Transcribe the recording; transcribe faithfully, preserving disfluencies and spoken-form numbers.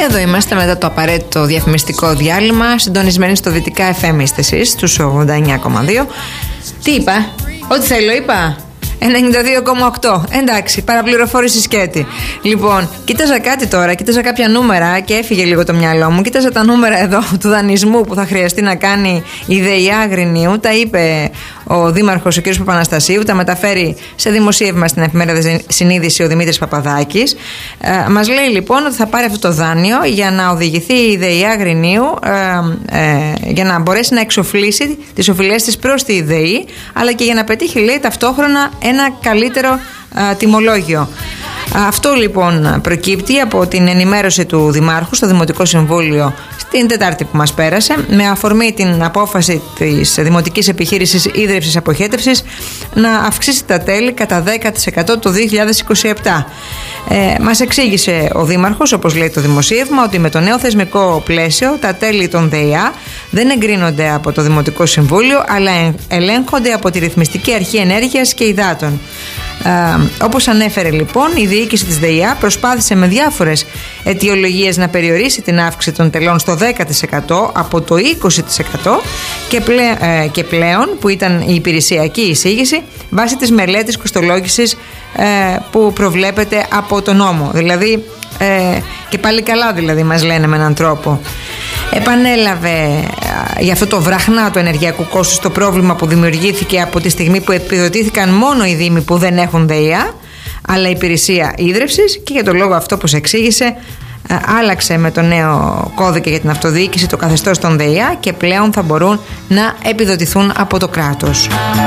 Εδώ είμαστε μετά το απαραίτητο διαφημιστικό διάλειμμα. Συντονισμένοι στο Δυτικά εφ εμ είστε εσείς, στους ογδόντα εννιά κόμμα δύο. Τι είπα, ό,τι θέλω είπα. ενενήντα δύο κόμμα οκτώ. Εντάξει, παραπληροφόρηση σκέτη. Λοιπόν, κοίταζα κάτι τώρα, κοίταζα κάποια νούμερα και έφυγε λίγο το μυαλό μου. Κοίταζα τα νούμερα εδώ του δανεισμού που θα χρειαστεί να κάνει η ΔΕΙΑ Αγρινίου. Τα είπε ο Δήμαρχος, ο κ. Παπαναστασίου, τα μεταφέρει σε δημοσίευμα στην εφημερίδα Συνείδηση ο Δημήτρης Παπαδάκης. Ε, μας λέει λοιπόν ότι θα πάρει αυτό το δάνειο για να οδηγηθεί η ΔΕΙΑ Αγρινίου, ε, ε, για να μπορέσει να εξοφλήσει τις οφειλές της προς τη ΔΕΗ, αλλά και για να πετύχει, λέει, ταυτόχρονα ένα καλύτερο α, τιμολόγιο. Αυτό λοιπόν προκύπτει από την ενημέρωση του Δημάρχου στο Δημοτικό Συμβούλιο την Τετάρτη που μας πέρασε, με αφορμή την απόφαση της Δημοτικής Επιχείρησης Ίδρυυσης Αποχέτευσης να αυξήσει τα τέλη κατά δέκα τοις εκατό το δύο χιλιάδες είκοσι επτά. Ε, μας εξήγησε ο Δήμαρχος, όπως λέει το δημοσίευμα, ότι με το νέο θεσμικό πλαίσιο τα τέλη των ΔΕΙΑ δεν εγκρίνονται από το Δημοτικό Συμβούλιο, αλλά ελέγχονται από τη Ρυθμιστική Αρχή Ενέργειας και Υδάτων. Ε, όπως ανέφερε λοιπόν, η διοίκηση της ΔΕΙΑ προσπάθησε με διάφορες αιτιολογίες να περιορίσει την αύξηση των τελών στο δέκα τοις εκατό από το είκοσι τοις εκατό και, πλέ, ε, και πλέον, που ήταν η υπηρεσιακή εισήγηση, βάσει της μελέτης κοστολόγησης ε, που προβλέπεται από το νόμο. Δηλαδή, ε, και πάλι καλά δηλαδή μας λένε με έναν τρόπο. Επανέλαβε ε, για αυτό το βραχνά του ενεργειακού κόστους το πρόβλημα που δημιουργήθηκε από τη στιγμή που επιδοτήθηκαν μόνο οι δήμοι που δεν έχουν ΔΕΙΑ, αλλά η υπηρεσία ίδρυυσης, και για τον λόγο αυτό, όπως εξήγησε, ε, άλλαξε με το νέο κώδικα για την αυτοδιοίκηση το καθεστώς των ΔΕΙΑ και πλέον θα μπορούν να επιδοτηθούν από το κράτος.